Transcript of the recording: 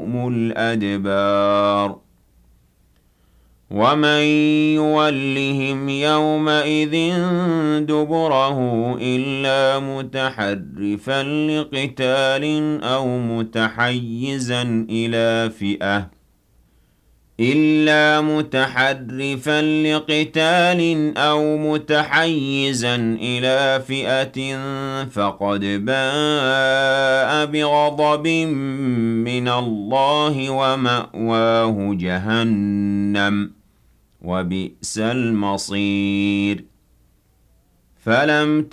يُوَلِّيهِمُ الْأَدْبَارَ وَمَن يُوَلِّهِمْ يَوْمَئِذٍ دُبُرَهُ إِلَّا مُتَحَرِّفًا لِقِتَالٍ أَوْ مُتَحَيِّزًا إِلَىٰ فِئَةٍ فَقَدْ بَاءَ بِغَضَبٍ مِّنَ اللَّهِ وَمَأْوَاهُ جَهَنَّمُ ۖ وَبِئْسَ الْمَصِيرُ